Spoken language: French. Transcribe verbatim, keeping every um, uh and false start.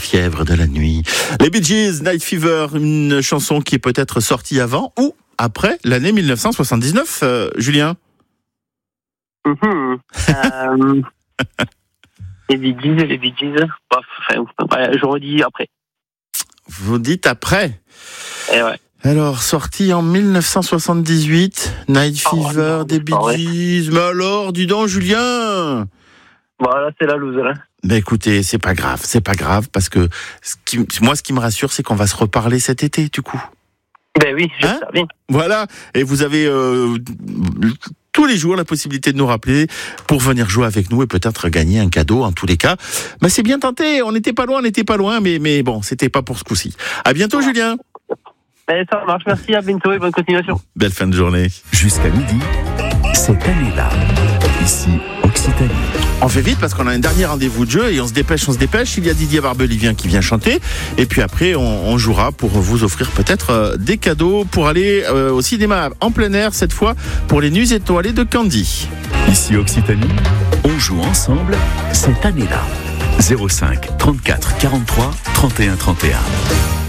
fièvre de la nuit. Les Bee Gees, Night Fever, une chanson qui est peut-être sortie avant ou après l'année dix-neuf cent soixante-dix-neuf, euh, Julien. Mmh. euh, les Bee Gees, les Bee Gees. Enfin, ouais, je redis après. Vous dites après. Eh ouais. Alors, sorti en dix-neuf cent soixante-dix-huit, Night Fever, oh, non, des Bee Gees. Mais alors, dis donc, Julien. Voilà, c'est la loose, là. Ben écoutez, c'est pas grave, c'est pas grave, parce que ce qui, moi, ce qui me rassure, c'est qu'on va se reparler cet été, du coup. Ben oui, j'espère hein bien. Voilà, et vous avez euh, tous les jours la possibilité de nous rappeler pour venir jouer avec nous et peut-être gagner un cadeau, en tous les cas. Ben c'est bien tenté, on n'était pas loin, on n'était pas loin, mais, mais bon, c'était pas pour ce coup-ci. À bientôt, voilà. Julien. Ben, ça marche, merci, à bientôt et bonne continuation. Belle fin de journée. Jusqu'à midi, cette année-là, ici, Occitanie. On fait vite parce qu'on a un dernier rendez-vous de jeu et on se dépêche, on se dépêche. Il y a Didier Barbelivien qui vient chanter et puis après on, on jouera pour vous offrir peut-être euh, des cadeaux pour aller euh, au cinéma en plein air cette fois pour les Nuits étoilées de Candy. Ici Occitanie, on joue ensemble cette année-là. zéro cinq trente-quatre quarante-trois trente et un trente et un.